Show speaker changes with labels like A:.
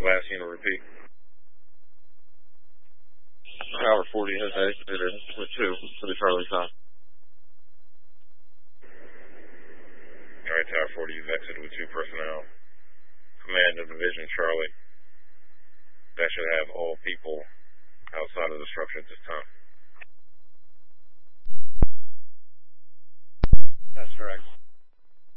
A: Last unit, repeat. Tower 40 has exited with 2 for the Charlie time. Alright, Tower 40, you've exited with 2 personnel. Command of Division Charlie. That should have all people outside of the structure at this time.
B: That's correct.